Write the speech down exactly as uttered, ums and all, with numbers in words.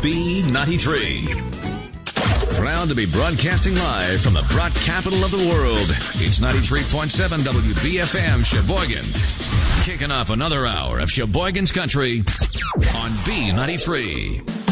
B ninety-three. Proud to be broadcasting live from the broad capital of the world. It's ninety-three point seven W B F M Sheboygan. Kicking off another hour of Sheboygan's Country on B ninety-three.